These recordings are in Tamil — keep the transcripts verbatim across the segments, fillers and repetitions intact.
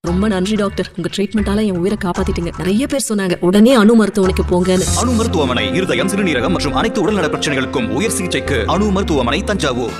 ரொம்ப நன்றி டாக்டர், உங்க ட்ரீட்மெண்டால என் உயிரை காப்பாத்திட்டீங்க. நிறைய பேர் சொன்னாங்க உடனே அணு மருத்துவமனைக்கு போங்கன்னு. அணு மருத்துவமனை இருதயம், சிறுநீரகம் மற்றும் அனைத்து உடல்நல பிரச்சனைகளுக்கும் உயர் சிகிச்சைக்கு அணு மருத்துவமனை, தஞ்சாவூர்.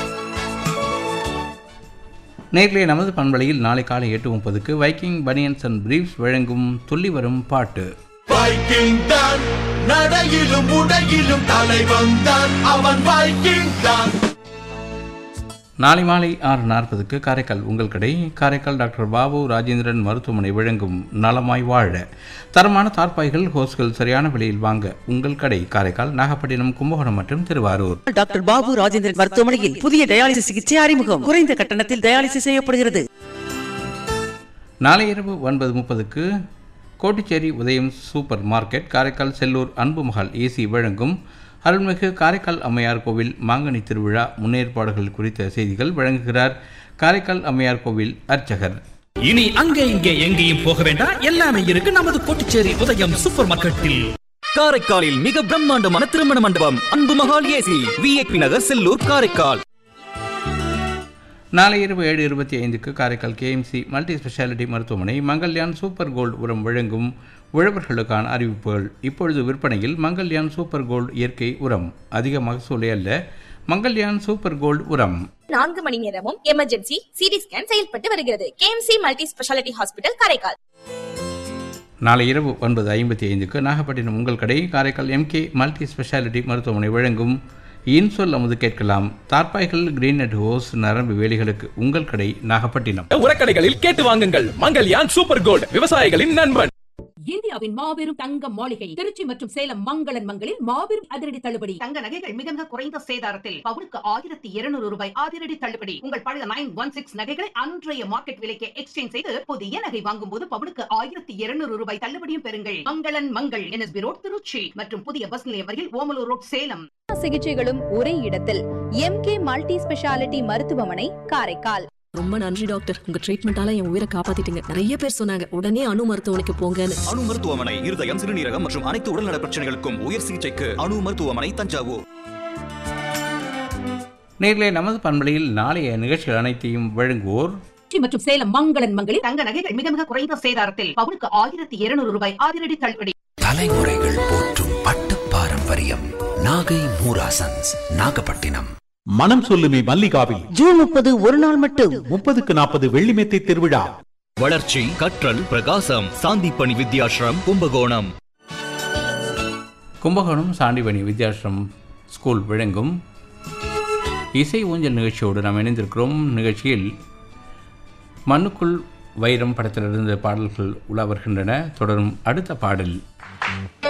நேர்களை நமது பண்பலையில் நாளை காலை எட்டு முப்பதுக்கு வைக்கிங் பனியன்ஸ் அண்ட் பிரீஃப்ஸ் வழங்கும் துள்ளி வரும் பாட்டு. வைக்கிங் தான் நடையிலும் உடையிலும் தலைவன் தான், அவன் வைக்கிங் தான். நாளை மாலை ஆறு நாற்பதுக்கு காரைக்கால் உங்கள் கடை, காரைக்கால் டாக்டர் பாபு ராஜேந்திரன் மருத்துவமனை வழங்கும் நலமாய் வாழ. தரமான தார்பாய்கள், ஹோஸ்கள் சரியான விலையில் வாங்க உங்கள் கடை காரைக்கால், நாகப்பட்டினம், கும்பகோணம் மற்றும் திருவாரூர். டாக்டர் பாபு ராஜேந்திரன் மருத்துவமனையில் புதிய டயாலிசிஸ் சிகிச்சை அறிமுகம். குறைந்த கட்டணத்தில் டயாலிசிஸ் செய்யப்படுகிறது. நாளை இரவு ஒன்பது முப்பதுக்கு கோட்டிச்சேரி உதயம் சூப்பர் மார்க்கெட், காரைக்கால் செல்லூர் அன்பு மகள் ஏசி வழங்கும் அருள்மிகு காரைக்கால் அம்மையார் கோவில் மாங்கனி திருவிழா முன்னேற்பாடுகள் குறித்த செய்திகள் வழங்குகிறார் காரைக்கால் அம்மையார் கோவில் அர்ச்சகர். இனி அங்கே இங்கே எங்கேயும் போக வேண்டாம், எல்லாமே இருக்கு நமது கோட்டிச்சேரி உதயம் சூப்பர் மார்க்கெட்டில். காரைக்காலில் மிக பிரம்மாண்டமான திருமண மண்டபம் அன்பு மகால் ஏசி, விஐபி நகர், செல்லூர், காரைக்கால். நாளை இரவு ஏழு இருபத்தி ஐந்துக்கு காரைக்கால் கேஎம்சி மல்டி ஸ்பெஷாலிட்டி மருத்துவமனை மங்கல்யான் சூப்பர் கோல்டு உரம் வழங்கும் உழவர்களுக்கான அறிவிப்புகள். இப்பொழுது விற்பனையில் மங்கல்யான் சூப்பர் கோல்டு இயற்கை உரம். அதிக மகசூலை அல்ல, மங்கல்யான் சூப்பர் கோல்டு உரம். நான்கு மணி நேரமும் எமர்ஜென்சி சிடி ஸ்கேன் செயல்பட்டு வருகிறது. KMC multi speciality hospital, Karaikal. நாளை இரவு ஒன்பது ஐம்பத்தி ஐந்துக்கு நாகப்பட்டினம் உங்கள் கடை, காரைக்கால் எம்கே மல்டி ஸ்பெஷாலிட்டி மருத்துவமனை வழங்கும் இன்சொல் அமுது கேட்கலாம். தார்பாய்கள், கிரீனட் ஹோஸ், நரம்பு வேலிகளுக்கு உங்கள் கடை நாகப்பட்டினம். உரக்கடைகளில் கேட்டு வாங்குங்கள். மங்கல்யான் சூப்பர் கோல்டு, விவசாயிகளின் நண்பன். இந்தியாவின் மாபெரும் தங்க மாளிகை திருச்சி மற்றும் சேலம் மங்களன் மங்களில் மாபெரும் அதிரடி தள்ளுபடி. தங்க நகைகள் மிக மிக குறைந்த சேதாரத்தில் பவுனுக்கு ஆயிரத்தி இருநூறு ரூபாய் அதிரடி தள்ளுபடி. உங்கள் பழைய நைன் ஒன் சிக்ஸ் நகைகளை அன்றைய மார்க்கெட் விலைக்கு எக்ஸ்சேஞ்ச் செய்து புதிய நகை வாங்கும் போது பவுனுக்கு ஆயிரத்தி இருநூறு ரூபாய் தள்ளுபடியும் பெறுங்கள். மங்களன் மங்கள், என்எஸ்பி ரோட், திருச்சி மற்றும் புதிய பஸ் நிலையம் வரையில் ஓமலூர் ரோட், சேலம். சிகிச்சைகளும் ஒரே இடத்தில் எம்கே மல்டி ஸ்பெஷாலிட்டி மருத்துவமனை, காரைக்கால். ரொம்ப நன்றி டாக்டர், உங்க ட்ரீட்மெண்டால என் உயிரை காப்பாத்திட்டீங்க. நிறைய பேர் சொன்னாங்க உடனே அணு மருத்துவமனைக்கு போங்கன்னு. அணு மருத்துவமனை இருதயம், சிறுநீரகம் மற்றும் அனைத்து உடல்நல பிரச்சனைகளுக்கும் உயர் சிகிச்சைக்கு அணு மருத்துவமனை, தஞ்சாவூர். நேர்களை நமது பண்பலையில் நாளைய நிகழ்ச்சிகள் அனைத்தையும் வழங்குவோர் மற்றும் சேலம் மங்களன் மங்களில் தங்க நகைகள் மிக மிக குறைந்த சேதாரத்தில் பவுனுக்கு ஆயிரத்தி இருநூறு ரூபாய் அதிரடி தள்ளுபடி. தலைமுறைகள் போற்றும் பட்டு பாரம்பரியம் நாகை மூராசன்ஸ், நாகப்பட்டினம். மனம் சொல்லுமே மல்லிகாவில் ஜூன் முப்பது ஒரு நாள் மட்டும் முப்பதுக்கு நாற்பது வெள்ளிமெத்தை திருவிழா. வளர்ச்சி, கற்றல், பிரகாசம், சாந்திப்பணி வித்யாஸ்ரம், கும்பகோணம். கும்பகோணம் சாண்டிபணி வித்யாஸ்ரம் ஸ்கூல் வழங்கும் இசை ஊஞ்சல் நிகழ்ச்சியோடு நாம் இணைந்திருக்கிறோம். நிகழ்ச்சியில் மண்ணுக்குள் வைரம் படத்திலிருந்து பாடல்கள் உலா வருகின்றன. தொடரும் அடுத்த பாடல்.